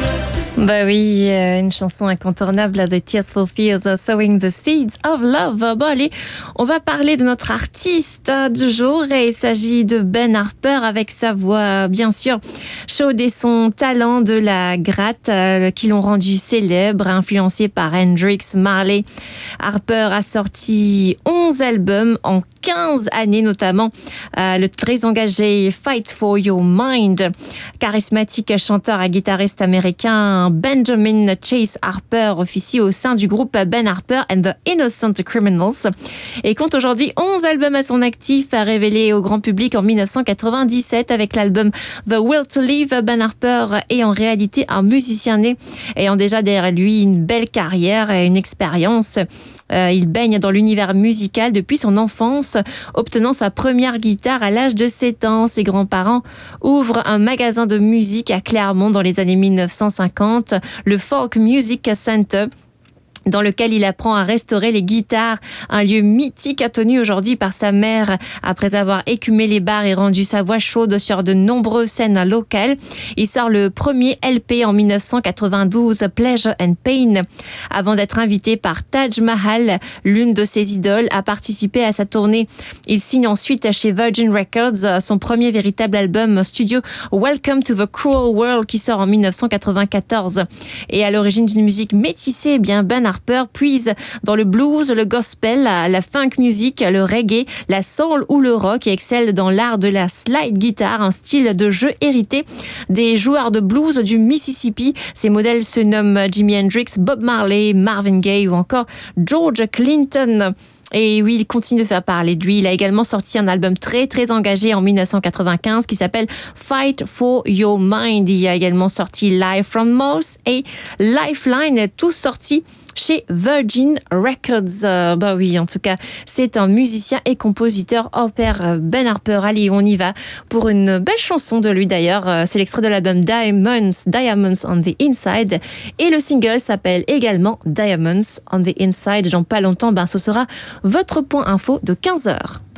Bah oui, une chanson incontournable de Tears for Fears, Sowing the Seeds of Love. Bon allez, on va parler de notre artiste du jour et il s'agit de Ben Harper avec sa voix bien sûr chaude et son talent de la gratte qui l'ont rendu célèbre, influencé par Hendrix, Marley. Harper a sorti 11 albums en 15 années notamment. Le très engagé Fight for Your Mind, charismatique chanteur et guitariste américain Benjamin Chase Harper officie au sein du groupe Ben Harper and the Innocent Criminals et compte aujourd'hui 11 albums à son actif, révélé au grand public en 1997 avec l'album The Will to Live. Ben Harper est en réalité un musicien né ayant déjà derrière lui une belle carrière et une expérience. Il baigne dans l'univers musical depuis son enfance, obtenant sa première guitare à l'âge de 7 ans. Ses grands-parents ouvrent un magasin de musique à Clermont dans les années 1950, le Folk Music Center, dans lequel il apprend à restaurer les guitares, un lieu mythique tenu aujourd'hui par sa mère après avoir écumé les bars et rendu sa voix chaude sur de nombreuses scènes locales. Il sort le premier LP en 1992, Pleasure and Pain, avant d'être invité par Taj Mahal, l'une de ses idoles, à participer à sa tournée. Il signe ensuite chez Virgin Records son premier véritable album studio, Welcome to the Cruel World, qui sort en 1994. Et à l'origine d'une musique métissée, Ben Harper puise dans le blues, le gospel, la funk music, le reggae, la soul ou le rock et excelle dans l'art de la slide guitar, un style de jeu hérité des joueurs de blues du Mississippi. Ses modèles se nomment Jimi Hendrix, Bob Marley, Marvin Gaye ou encore George Clinton. Et oui, il continue de faire parler de lui. Il a également sorti un album très très engagé en 1995 qui s'appelle Fight for Your Mind. Il a également sorti Live from Mars et Lifeline, tous sortis chez Virgin Records. Bah oui, en tout cas, c'est un musicien et compositeur hors pair, Ben Harper. Allez, on y va pour une belle chanson de lui d'ailleurs. C'est l'extrait de l'album Diamonds on the Inside et le single s'appelle également Diamonds on the Inside. Dans pas longtemps, ce sera votre point info de 15h.